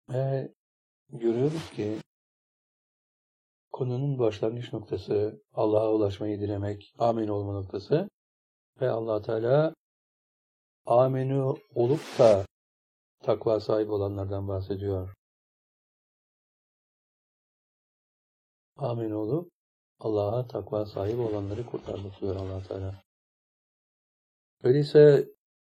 Ve görüyoruz ki konunun başlangıç noktası Allah'a ulaşmayı dilemek, amin olma noktası ve Allah Teala aminu olup da takva sahibi olanlardan bahsediyor. Amin olup Allah'a takva sahibi olanları kurtardı diyor Allah Teala. Öyleyse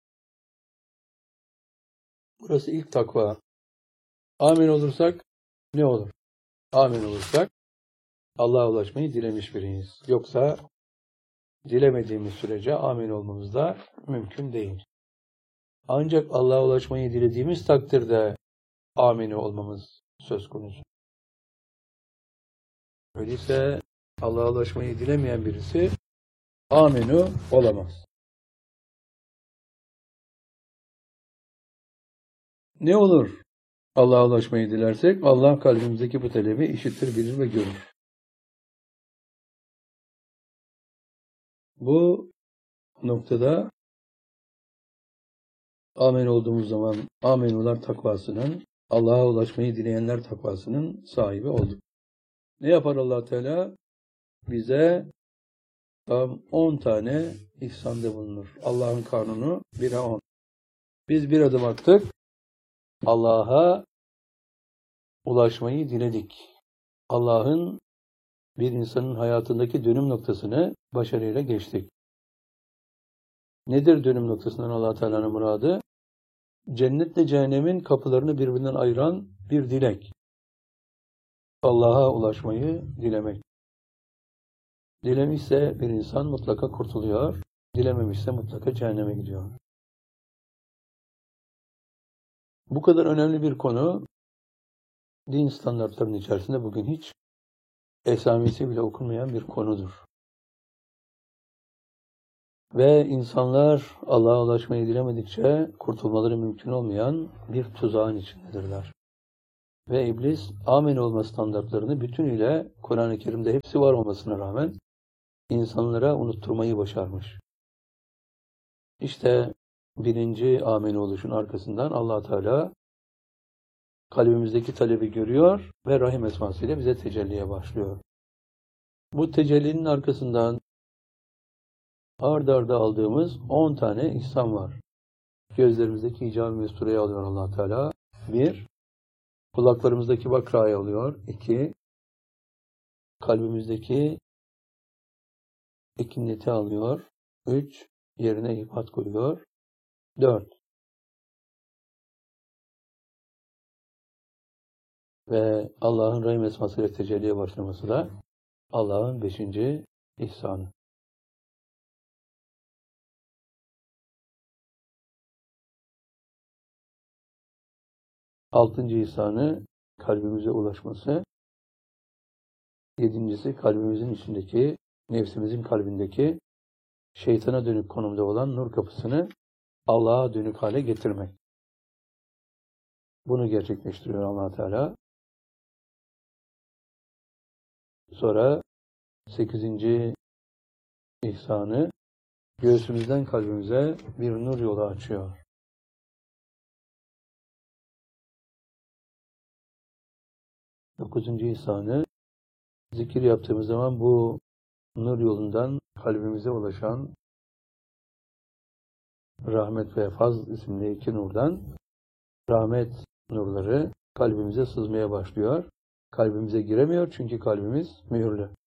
burası ilk takva. Amin olursak ne olur? Amin olursak Allah'a ulaşmayı dilemiş biriyiz. Yoksa dilemediğimiz sürece amin olmamız da mümkün değil. Ancak Allah'a ulaşmayı dilediğimiz takdirde amin olmamız söz konusu. Öyleyse Allah'a ulaşmayı dilemeyen birisi aminu olamaz. Ne olur Allah'a ulaşmayı dilersek? Allah kalbimizdeki bu talebi işitir, bilir ve görür. Bu noktada amin olduğumuz zaman aminular takvasının, Allah'a ulaşmayı dileyenler takvasının sahibi olduk. Ne yapar Allah Teala? Bize tam 10 tane ihsanda bulunur. Allah'ın kanunu 1'e 10. Biz bir adım attık. Allah'a ulaşmayı diledik. Allah'ın bir insanın hayatındaki dönüm noktasını başarıyla geçtik. Nedir dönüm noktasından Allah Teala'nın muradı? Cennetle cehennemin kapılarını birbirinden ayıran bir dilek. Allah'a ulaşmayı dilemek. Dilemişse bir insan mutlaka kurtuluyor, dilememişse mutlaka cehenneme gidiyor. Bu kadar önemli bir konu, din standartlarının içerisinde bugün hiç esamesi bile okunmayan bir konudur. Ve insanlar Allah'a ulaşmayı dilemedikçe kurtulmaları mümkün olmayan bir tuzağın içindedirler. Ve iblis amin olma standartlarını bütünüyle Kur'an-ı Kerim'de hepsi var olmasına rağmen insanlara unutturmayı başarmış. İşte birinci amin oluşun arkasından Allah Teala kalbimizdeki talebi görüyor ve Rahim esmasıyla bize tecelliye başlıyor. Bu tecellinin arkasından ard arda aldığımız 10 tane ihsan var. Gözlerimizdeki icab-ı mesturayı alıyor Allah Teala. 1. Kulaklarımızdaki bakrayı alıyor. 2. Kalbimizdeki ekinleti alıyor. 3. Yerine ifat koyuyor. 4. Ve Allah'ın Rahim esmasıyla tecelliye başlaması da Allah'ın 5. ihsanı. Altıncı ihsanı kalbimize ulaşması. 7.'si kalbimizin içindeki, nefsimizin kalbindeki şeytana dönük konumda olan nur kapısını Allah'a dönük hale getirmek. Bunu gerçekleştiriyor Allah Teala. Sonra 8. ihsanı göğsümüzden kalbimize bir nur yolu açıyor. 9. ihsanı zikir yaptığımız zaman bu nur yolundan kalbimize ulaşan rahmet ve fazl isimli 2 nurdan rahmet nurları kalbimize sızmaya başlıyor. Kalbimize giremiyor çünkü kalbimiz mühürlü.